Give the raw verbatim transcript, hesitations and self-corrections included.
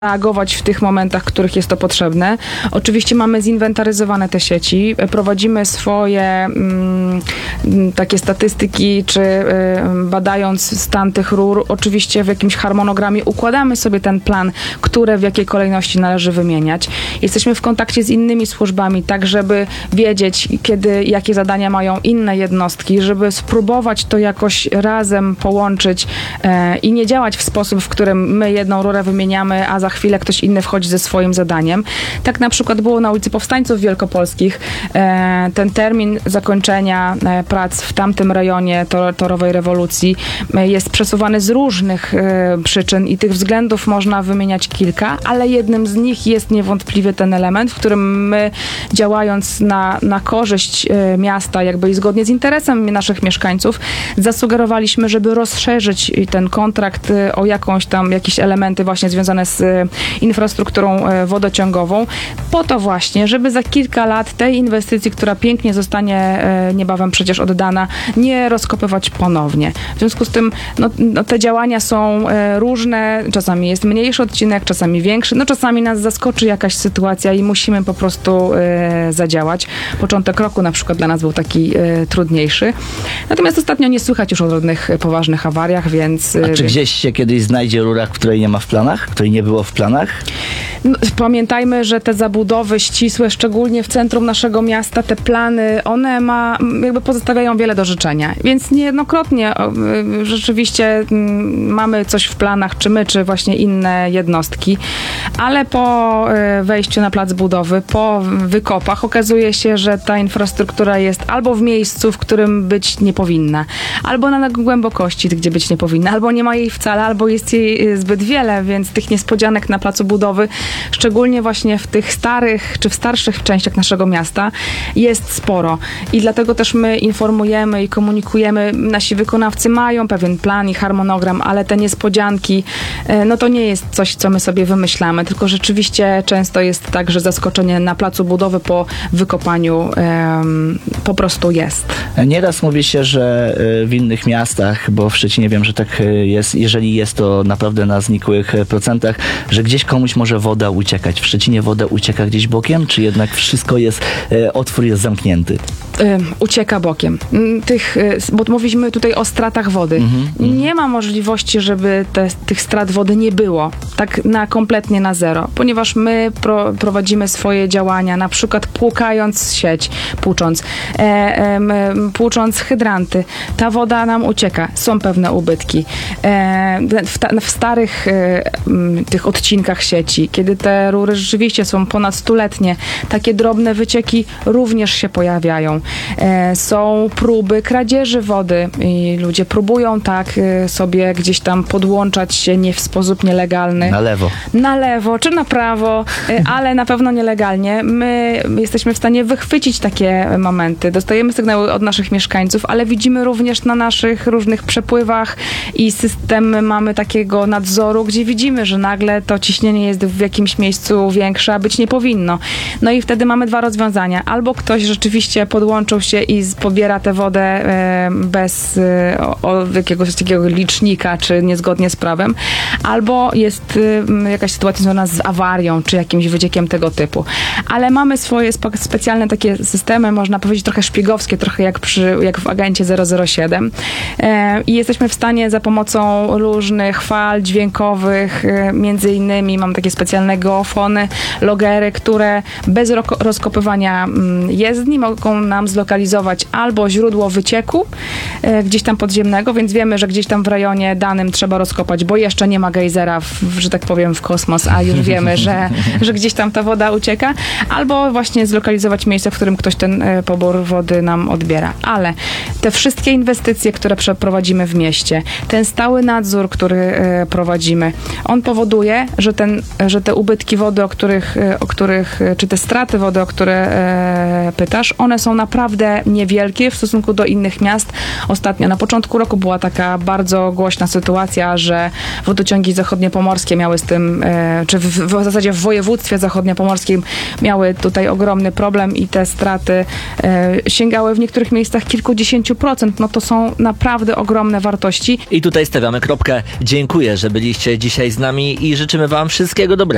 reagować w tych momentach, w których jest to potrzebne. Oczywiście mamy zinwentaryzowane te sieci, prowadzimy swoje mm, takie statystyki, czy y, badając stan tych rur, oczywiście w jakimś harmonogramie układamy sobie ten plan, które w jakiej kolejności należy wymieniać. Jesteśmy w kontakcie z innymi służbami, tak żeby wiedzieć, kiedy, jakie zadania mają inne jednostki, żeby spróbować to jakoś razem połączyć e, i nie działać w sposób, w którym my jedną rurę wymieniamy, a za chwilę ktoś inny wchodzi ze swoim zadaniem. Tak na przykład było na ulicy Powstańców Wielkopolskich. E, ten termin zakończenia e, prac w tamtym rejonie tor, torowej rewolucji e, jest przesuwany z różnych e, przyczyn i tych względów można wymieniać kilka, ale jednym z nich jest niewątpliwie ten element, w którym my, działając na, na korzyść e, miasta, jakby i zgodnie z interesem naszych mieszkańców, zasugerowaliśmy, żeby rozszerzyć ten kontrakt e, o jakąś tam, jakieś elementy właśnie związane z e, infrastrukturą wodociągową, po to właśnie, żeby za kilka lat tej inwestycji, która pięknie zostanie niebawem przecież oddana, nie rozkopywać ponownie. W związku z tym no, no, te działania są różne, czasami jest mniejszy odcinek, czasami większy, no czasami nas zaskoczy jakaś sytuacja i musimy po prostu e, zadziałać. Początek roku na przykład dla nas był taki e, trudniejszy. Natomiast ostatnio nie słychać już o żadnych poważnych awariach, więc... A czy gdzieś się kiedyś znajdzie rura, której nie ma w planach? Której nie było w planach? No, pamiętajmy, że te zabudowy ścisłe, szczególnie w centrum naszego miasta, te plany, one ma, jakby pozostawiają wiele do życzenia. Więc niejednokrotnie o, rzeczywiście m, mamy coś w planach, czy my, czy właśnie inne jednostki, ale po y, wejściu na plac budowy, po wykopach okazuje się, że ta infrastruktura jest albo w miejscu, w którym być nie powinna, albo na głębokości, gdzie być nie powinna, albo nie ma jej wcale, albo jest jej zbyt wiele, więc tych niespodzianek na placu budowy, szczególnie właśnie w tych starych, czy w starszych częściach naszego miasta jest sporo. I dlatego też my informujemy i komunikujemy. Nasi wykonawcy mają pewien plan i harmonogram, ale te niespodzianki, no to nie jest coś, co my sobie wymyślamy, tylko rzeczywiście często jest tak, że zaskoczenie na placu budowy po wykopaniu um, po prostu jest. Nieraz mówi się, że w innych miastach, bo w Szczecinie wiem, że tak jest, jeżeli jest to naprawdę na znikłych procentach, że gdzieś komuś może woda uciekać. W Szczecinie woda ucieka gdzieś bokiem, czy jednak wszystko jest, otwór jest zamknięty? Ucieka bokiem. Tych, bo mówiliśmy tutaj o stratach wody. Mm-hmm. Nie ma możliwości, żeby te, tych strat wody nie było. Tak na kompletnie na zero. Ponieważ my pro, prowadzimy swoje działania, na przykład płukając sieć, płucząc, e, e, płucząc hydranty. Ta woda nam ucieka. Są pewne ubytki. E, w, ta, w starych e, tych odcinkach sieci, kiedy te rury rzeczywiście są ponad stuletnie, takie drobne wycieki również się pojawiają. E, są próby kradzieży wody i ludzie próbują tak e, sobie gdzieś tam podłączać się nie w sposób nielegalny. Na lewo. Na lewo, czy na prawo, e, ale na pewno nielegalnie. My jesteśmy w stanie wychwycić takie momenty. Dostajemy sygnały od naszych mieszkańców, ale widzimy również na naszych różnych przepływach i system mamy takiego nadzoru, gdzie widzimy, że nagle to ciśnienie jest w jakimś miejscu większe, a być nie powinno. No i wtedy mamy dwa rozwiązania. Albo ktoś rzeczywiście podłączył się i pobiera tę wodę e, bez e, o, jakiegoś takiego licznika, czy niezgodnie z prawem, albo jest e, jakaś sytuacja związana z awarią, czy jakimś wyciekiem tego typu. Ale mamy swoje spe- specjalne takie systemy, można powiedzieć trochę szpiegowskie, trochę jak, przy, jak w agencie zero zero siedem. E, I jesteśmy w stanie za pomocą różnych fal dźwiękowych, e, między innymi mam takie specjalne geofony, logery, które bez ro- rozkopywania mm, jezdni mogą nam zlokalizować albo źródło wycieku e, gdzieś tam podziemnego, więc wiemy, że gdzieś tam w rejonie danym trzeba rozkopać, bo jeszcze nie ma gejzera, w, że tak powiem, w kosmos, a już wiemy, że, że gdzieś tam ta woda ucieka, albo właśnie zlokalizować miejsce, w którym ktoś ten e, pobór wody nam odbiera. Ale te wszystkie inwestycje, które przeprowadzimy w mieście, ten stały nadzór, który e, prowadzimy, on powoduje, że, ten, że te ubytki wody, o których, o których, czy te straty wody, o które e, pytasz, one są naprawdę niewielkie w stosunku do innych miast. Ostatnio, na początku roku była taka bardzo głośna sytuacja, że wodociągi zachodniopomorskie miały z tym, e, czy w, w zasadzie w województwie zachodniopomorskim miały tutaj ogromny problem i te straty e, sięgały w niektórych miejscach kilkudziesięciu procent. No to są naprawdę ogromne wartości. I tutaj stawiamy kropkę. Dziękuję, że byliście dzisiaj z nami i życzymy wam wszystkiego dobrego.